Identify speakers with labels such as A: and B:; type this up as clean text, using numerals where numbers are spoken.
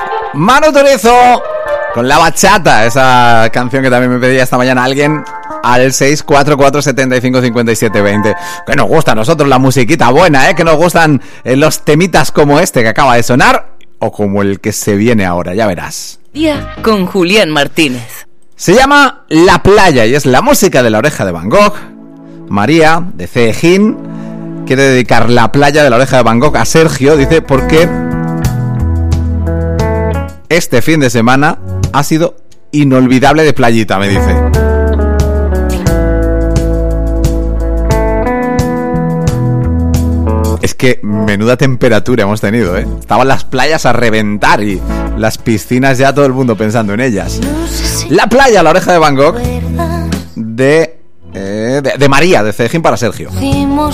A: Manu Turizo con La Bachata, esa canción que también me pedía esta mañana alguien al 644755720. Que nos gusta a nosotros la musiquita buena, que nos gustan los temitas como este que acaba de sonar o como el que se viene ahora, ya verás.
B: Día con Julián Martínez.
A: Se llama La Playa y es la música de La Oreja de Van Gogh. María, de Cejín, quiere dedicar La Playa de La Oreja de Van Gogh a Sergio, dice, porque este fin de semana ha sido inolvidable de playita, me dice. Es que menuda temperatura hemos tenido, Estaban las playas a reventar y las piscinas ya todo el mundo pensando en ellas. La Playa, La Oreja de Van Gogh, de María, de Cejín para Sergio.